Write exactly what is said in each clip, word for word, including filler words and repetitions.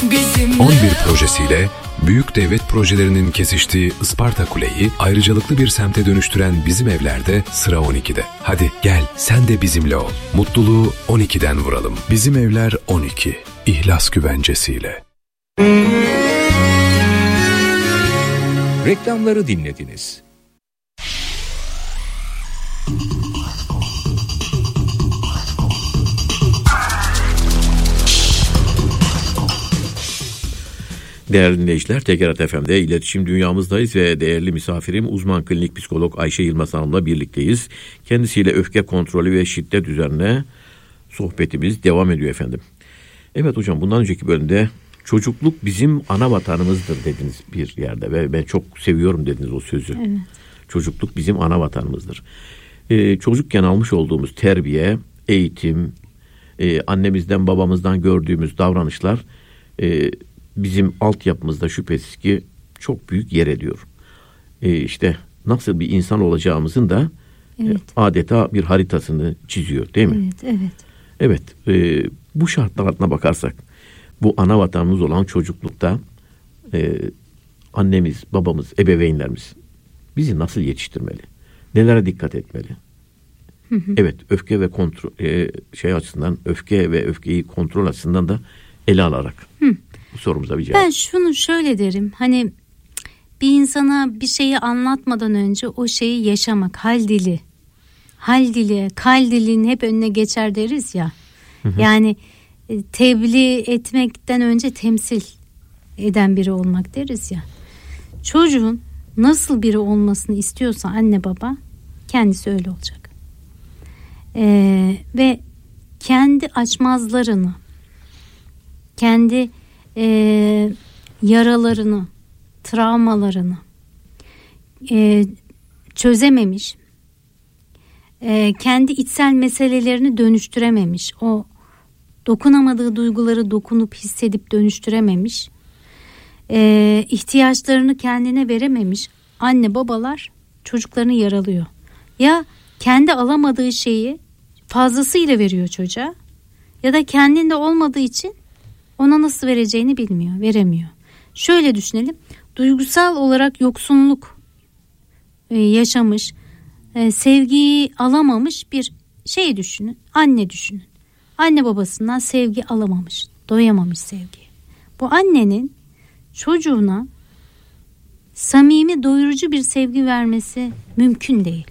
on bir projesiyle büyük devlet projelerinin kesiştiği Isparta Kule'yi ayrıcalıklı bir semte dönüştüren Bizim Evler'de sıra on ikide. Hadi gel sen de bizimle ol. Mutluluğu on ikiden vuralım. Bizim Evler on iki. İhlas güvencesiyle. Reklamları dinlediniz. Değerli dinleyiciler, T G R T F M'de iletişim dünyamızdayız ve değerli misafirim uzman klinik psikolog Ayşe Yılmaz Hanım'la birlikteyiz. Kendisiyle öfke kontrolü ve şiddet üzerine sohbetimiz devam ediyor efendim. Evet hocam, bundan önceki bölümde çocukluk bizim ana vatanımızdır dediniz bir yerde ve ben çok seviyorum dediniz o sözü. Evet. Çocukluk bizim ana vatanımızdır. Ee, çocukken almış olduğumuz terbiye, eğitim, e, annemizden babamızdan gördüğümüz davranışlar e, bizim altyapımızda şüphesiz ki çok büyük yer ediyor. E, işte nasıl bir insan olacağımızın da evet. e, adeta bir haritasını çiziyor değil mi? Evet, evet. Evet, e, bu şartlar altına bakarsak bu ana vatanımız olan çocuklukta e, annemiz, babamız, ebeveynlerimiz bizi nasıl yetiştirmeli? Nelere dikkat etmeli? Hı hı. Evet, öfke ve kontrol e, şey açısından, öfke ve öfkeyi kontrol açısından da ele alarak hı. bu sorumuza bir cevap. Ben şunu şöyle derim. Hani bir insana bir şeyi anlatmadan önce o şeyi yaşamak, hal dili. Hal dili, kal dilinin hep önüne geçer deriz ya. Hı hı. Yani e, tebliğ etmekten önce temsil eden biri olmak deriz ya. Çocuğun nasıl biri olmasını istiyorsa anne baba kendisi öyle olacak. Ee, ve kendi açmazlarını, kendi e, yaralarını, travmalarını e, çözememiş, e, kendi içsel meselelerini dönüştürememiş, o dokunamadığı duyguları dokunup hissedip dönüştürememiş, e, ihtiyaçlarını kendine verememiş anne babalar çocuklarını yaralıyor. Ya kendi alamadığı şeyi fazlasıyla veriyor çocuğa, ya da kendinde olmadığı için ona nasıl vereceğini bilmiyor, veremiyor. Şöyle düşünelim, duygusal olarak yoksunluk e, yaşamış, e, sevgiyi alamamış bir şey düşünün, anne düşünün. Anne babasından sevgi alamamış, doyamamış sevgiye. Bu annenin çocuğuna samimi, doyurucu bir sevgi vermesi mümkün değil.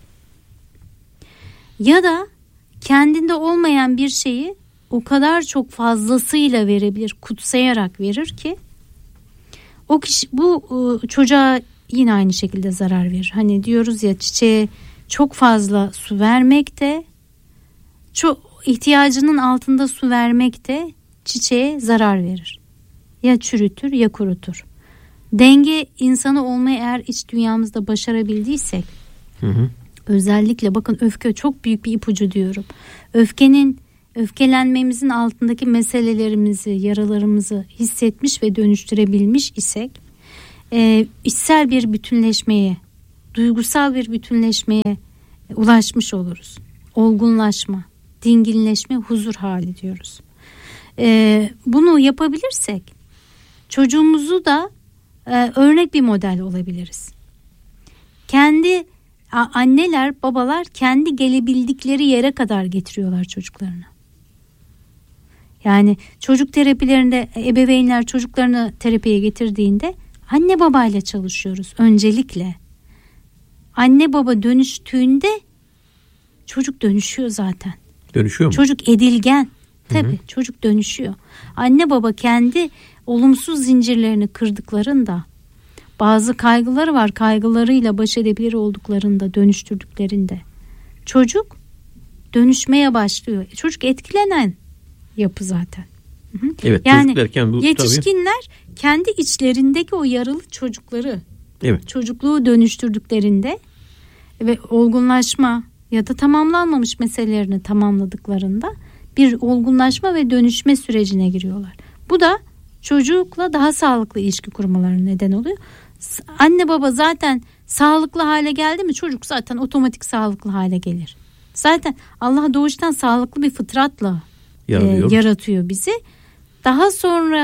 Ya da kendinde olmayan bir şeyi o kadar çok fazlasıyla verebilir, kutsayarak verir ki o kişi bu çocuğa yine aynı şekilde zarar verir. Hani diyoruz ya, çiçeğe çok fazla su vermek de, çok ihtiyacının altında su vermek de çiçeğe zarar verir. Ya çürütür ya kurutur. Denge insanı olmayı eğer iç dünyamızda başarabildiysek, hı hı. özellikle bakın, öfke çok büyük bir ipucu diyorum. Öfkenin, öfkelenmemizin altındaki meselelerimizi, yaralarımızı hissetmiş ve dönüştürebilmiş isek, e, içsel bir bütünleşmeye, duygusal bir bütünleşmeye ulaşmış oluruz. Olgunlaşma, dinginleşme, huzur hali diyoruz. E, bunu yapabilirsek çocuğumuzu da e, örnek bir model olabiliriz. Kendi anneler, babalar kendi gelebildikleri yere kadar getiriyorlar çocuklarını. Yani çocuk terapilerinde ebeveynler çocuklarını terapiye getirdiğinde anne babayla çalışıyoruz öncelikle. Anne baba dönüştüğünde çocuk dönüşüyor zaten. Dönüşüyor mu? Çocuk edilgen. Tabii, hı hı. Çocuk dönüşüyor. Anne baba kendi olumsuz zincirlerini kırdıklarında, bazı kaygıları var, kaygılarıyla baş edebilir olduklarında, dönüştürdüklerinde çocuk dönüşmeye başlıyor. Çocuk etkilenen yapı zaten. Hı hı. Evet, yani derken bu, yetişkinler tabii. kendi içlerindeki o yaralı çocukları, evet. çocukluğu dönüştürdüklerinde ve olgunlaşma ya da tamamlanmamış meselelerini tamamladıklarında bir olgunlaşma ve dönüşme sürecine giriyorlar. Bu da çocukla daha sağlıklı ilişki kurmalarına neden oluyor. Anne baba zaten sağlıklı hale geldi mi çocuk zaten otomatik sağlıklı hale gelir. Zaten Allah doğuştan sağlıklı bir fıtratla e, yaratıyor bizi. Daha sonra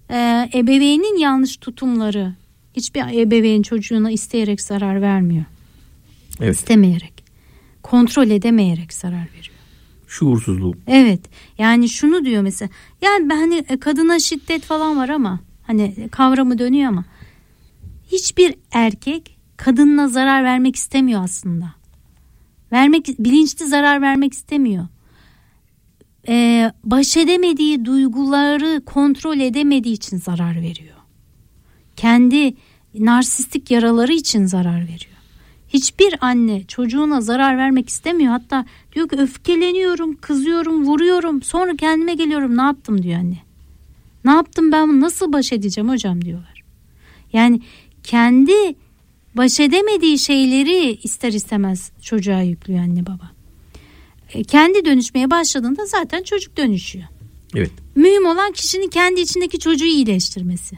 Ee, ebeveynin yanlış tutumları, hiçbir ebeveyn çocuğuna isteyerek zarar vermiyor. Evet. İstemeyerek, kontrol edemeyerek zarar veriyor. Şuursuzluk. Evet. Yani şunu diyor mesela. Yani ben hani kadına şiddet falan var ama hani kavramı dönüyor ama hiçbir erkek kadınına zarar vermek istemiyor aslında. Vermek, bilinçli zarar vermek istemiyor. Ee, baş edemediği duyguları kontrol edemediği için zarar veriyor. Kendi narsistik yaraları için zarar veriyor. Hiçbir anne çocuğuna zarar vermek istemiyor. Hatta diyor ki öfkeleniyorum, kızıyorum, vuruyorum. Sonra kendime geliyorum, ne yaptım diyor anne. Ne yaptım ben, bunu nasıl baş edeceğim hocam diyorlar. Yani kendi baş edemediği şeyleri ister istemez çocuğa yüklüyor anne baba. E, kendi dönüşmeye başladığında zaten çocuk dönüşüyor. Evet. Mühim olan kişinin kendi içindeki çocuğu iyileştirmesi.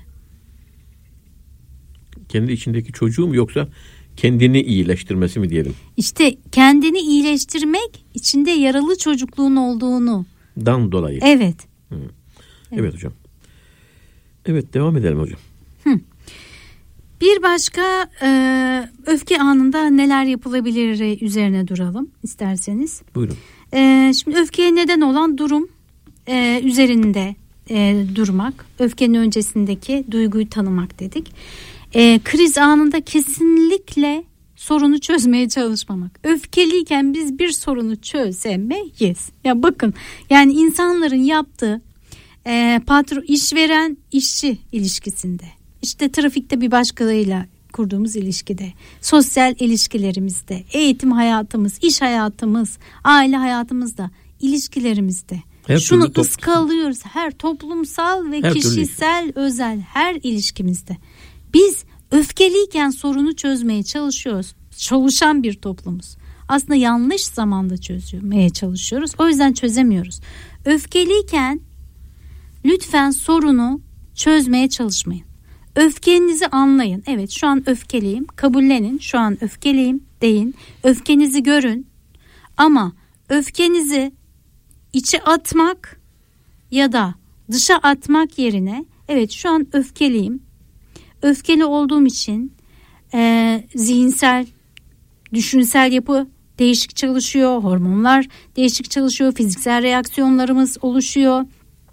Kendi içindeki çocuğu mu yoksa kendini iyileştirmesi mi diyelim? İşte kendini iyileştirmek, içinde yaralı çocukluğun olduğunu. Dan dolayı. Evet. Hı. Evet. Evet hocam. Evet, devam edelim hocam. Hı. Bir başka e, öfke anında neler yapılabilir üzerine duralım isterseniz. Buyurun. E, şimdi öfkeye neden olan durum e, üzerinde e, durmak. Öfkenin öncesindeki duyguyu tanımak dedik. E, kriz anında kesinlikle sorunu çözmeye çalışmamak. Öfkeliyken biz bir sorunu çözemeyiz. Ya bakın, yani insanların yaptığı e, patron, işveren işçi ilişkisinde, işte trafikte bir başkalarıyla kurduğumuz ilişkide, sosyal ilişkilerimizde, eğitim hayatımız, iş hayatımız, aile hayatımızda, ilişkilerimizde. Her şunu top... ıskalıyoruz. Her toplumsal ve her kişisel, özel her ilişkimizde. Biz öfkeliyken sorunu çözmeye çalışıyoruz. Çalışan bir toplumuz. Aslında yanlış zamanda çözmeye çalışıyoruz. O yüzden çözemiyoruz. Öfkeliyken lütfen sorunu çözmeye çalışmayın. Öfkenizi anlayın. Evet, şu an öfkeliyim. Kabullenin. Şu an öfkeliyim deyin. Öfkenizi görün. Ama öfkenizi içe atmak ya da dışa atmak yerine, evet şu an öfkeliyim. Öfkeli olduğum için e, zihinsel, düşünsel yapı değişik çalışıyor. Hormonlar değişik çalışıyor. Fiziksel reaksiyonlarımız oluşuyor.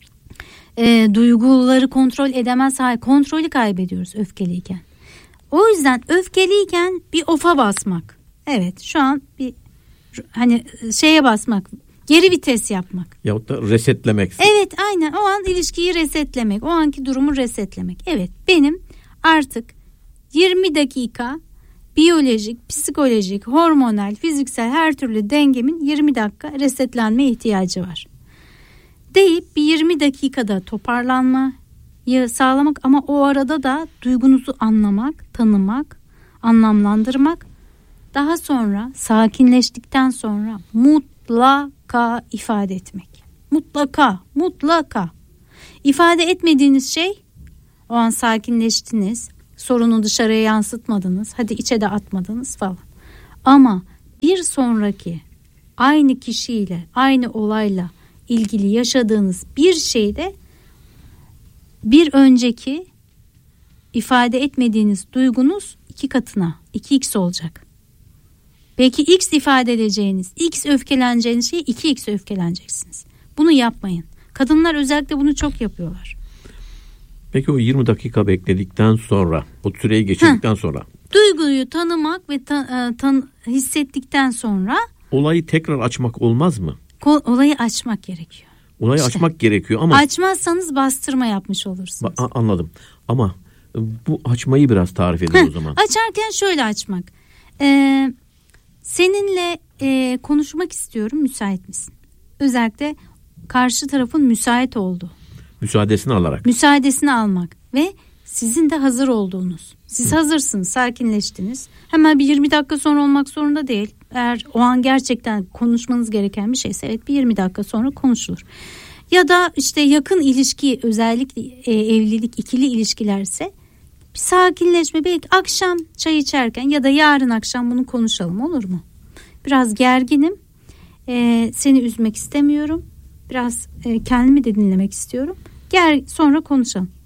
E, duyguları kontrol edemez hale, kontrolü kaybediyoruz öfkeliyken. O yüzden öfkeliyken bir ofa basmak. Evet, şu an bir hani şeye basmak, geri vites yapmak. Yahut da resetlemek. Evet, aynen, o an ilişkiyi resetlemek, o anki durumu resetlemek. Evet, benim artık yirmi dakika biyolojik, psikolojik, hormonal, fiziksel her türlü dengemin yirmi dakika resetlenmeye ihtiyacı var deyip bir yirmi dakikada toparlanmayı sağlamak, ama o arada da duygunuzu anlamak, tanımak, anlamlandırmak, daha sonra sakinleştikten sonra mutlaka ifade etmek. Mutlaka, mutlaka. İfade etmediğiniz şey, o an sakinleştiniz, sorunu dışarıya yansıtmadınız, hadi içe de atmadınız falan. Ama bir sonraki aynı kişiyle, aynı olayla ilgili yaşadığınız bir şeyde bir önceki ifade etmediğiniz duygunuz iki katına, iki x olacak. Belki x ifade edeceğiniz, x öfkeleneceğiniz şey iki x öfkeleneceksiniz. Bunu yapmayın. Kadınlar özellikle bunu çok yapıyorlar. Peki o yirmi dakika bekledikten sonra, o süreyi geçirdikten Hı. sonra, duyguyu tanımak ve ta, tan, hissettikten sonra olayı tekrar açmak olmaz mı? Olayı açmak gerekiyor. Olayı işte açmak gerekiyor ama açmazsanız bastırma yapmış olursunuz. Ba- anladım. Ama bu açmayı biraz tarif edin o zaman. Açarken şöyle açmak. Ee, seninle e, konuşmak istiyorum. Müsait misin? Özellikle karşı tarafın müsait olduğu. Müsaadesini alarak. Müsaadesini almak ve sizin de hazır olduğunuz. Siz Hı. hazırsınız, sakinleştiniz. Hemen bir yirmi dakika sonra olmak zorunda değil. Eğer o an gerçekten konuşmanız gereken bir şeyse, evet, bir yirmi dakika sonra konuşulur. Ya da işte yakın ilişki, özellikle e, evlilik, ikili ilişkilerse bir sakinleşme, belki akşam çay içerken ya da yarın akşam bunu konuşalım, olur mu? Biraz gerginim, e, seni üzmek istemiyorum, biraz e, kendimi de dinlemek istiyorum. Gel sonra konuşalım.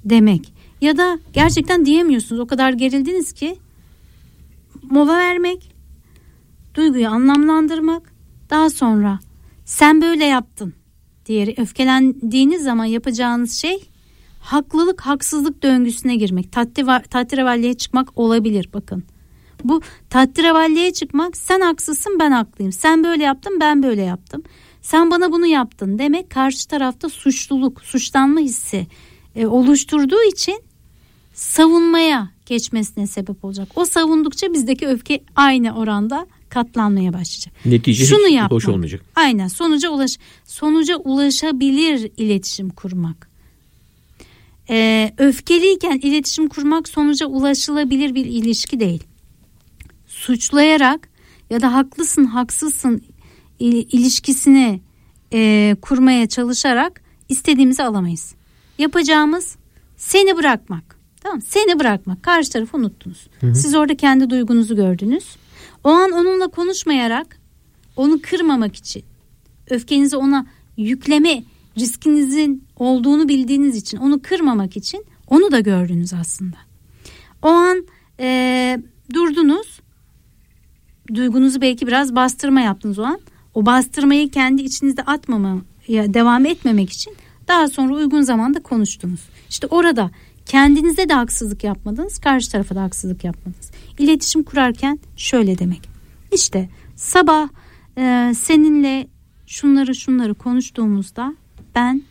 demek. Ya da gerçekten diyemiyorsunuz, o kadar gerildiniz ki mola vermek, duyguyu anlamlandırmak, daha sonra sen böyle yaptın diyerek öfkelendiğiniz zaman yapacağınız şey haklılık haksızlık döngüsüne girmek, tahterevalliye çıkmak olabilir. Bakın, bu tahterevalliye çıkmak, sen haksızsın ben haklıyım, sen böyle yaptın ben böyle yaptım, sen bana bunu yaptın demek karşı tarafta suçluluk, suçlanma hissi e, oluşturduğu için savunmaya geçmesine sebep olacak. O savundukça bizdeki öfke aynı oranda katlanmaya başlayacak. Netice Şunu hiç yapmak, hoş olmayacak. Aynen, sonuca ulaş sonuca ulaşabilir iletişim kurmak. Ee, öfkeliyken iletişim kurmak sonuca ulaşılabilir bir ilişki değil. Suçlayarak ya da haklısın haksızsın ilişkisini e, kurmaya çalışarak istediğimizi alamayız. Yapacağımız seni bırakmak. Tamam, seni bırakmak. Karşı tarafı unuttunuz. Hı hı. Siz orada kendi duygunuzu gördünüz. O an onunla konuşmayarak, onu kırmamak için, öfkenizi ona yükleme riskinizin olduğunu bildiğiniz için, onu kırmamak için onu da gördünüz aslında. O an e, durdunuz, duygunuzu belki biraz bastırma yaptınız o an. O bastırmayı kendi içinizde atmamaya devam etmemek için daha sonra uygun zamanda konuştunuz. İşte orada kendinize de haksızlık yapmadınız, karşı tarafa da haksızlık yapmadınız. İletişim kurarken şöyle demek. İşte sabah e, seninle şunları şunları konuştuğumuzda ben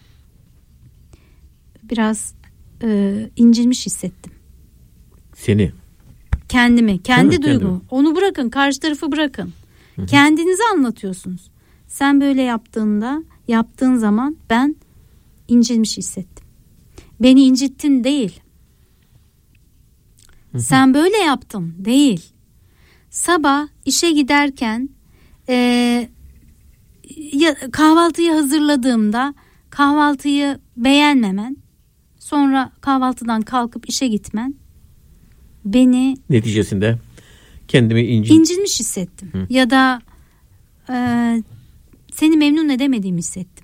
biraz e, incinmiş hissettim. Seni. Kendimi, kendi evet, duygumu. Kendimi. Onu bırakın, karşı tarafı bırakın. Hı-hı. Kendinizi anlatıyorsunuz. Sen böyle yaptığında, yaptığın zaman ben incinmiş hissettim. Beni incittin değil. Hı-hı. Sen böyle yaptın değil. Sabah işe giderken e, ya, kahvaltıyı hazırladığımda kahvaltıyı beğenmemen, sonra kahvaltıdan kalkıp işe gitmen beni neticesinde kendimi incin... incinmiş hissettim. Hı. Ya da e, seni memnun edemediğimi hissettim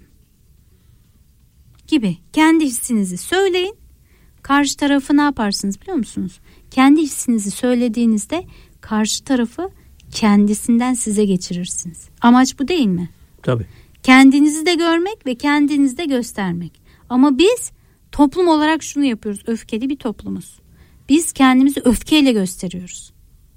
gibi. Kendi hissinizi söyleyin. Karşı tarafı ne yaparsınız biliyor musunuz? Kendi hissinizi söylediğinizde karşı tarafı kendisinden size geçirirsiniz. Amaç bu değil mi? Tabii. Kendinizi de görmek ve kendinizi de göstermek. Ama biz toplum olarak şunu yapıyoruz. Öfkeli bir toplumuz. Biz kendimizi öfkeyle gösteriyoruz.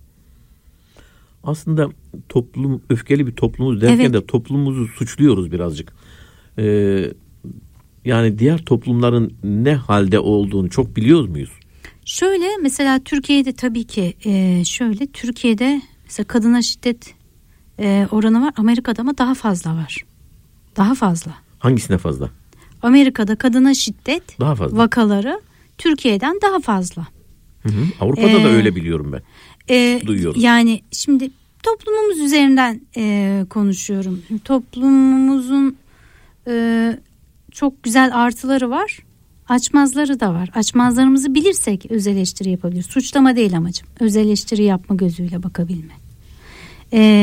Aslında toplum öfkeli bir toplumuz derken evet. de toplumumuzu suçluyoruz birazcık. Ee, yani diğer toplumların ne halde olduğunu çok biliyor muyuz? Şöyle mesela Türkiye'de tabii ki e, şöyle Türkiye'de mesela kadına şiddet e, oranı var. Amerika'da ama daha fazla var. Daha fazla. Hangisine fazla? Amerika'da kadına şiddet daha fazla. Vakaları Türkiye'den daha fazla. Hı hı. Avrupa'da ee, da öyle biliyorum ben. E, Duyuyorum. Yani şimdi toplumumuz üzerinden e, konuşuyorum. Toplumumuzun e, çok güzel artıları var. Açmazları da var. Açmazlarımızı bilirsek öz eleştiri yapabiliriz. Suçlama değil amacım. Öz eleştiri yapma gözüyle bakabilme. Ee,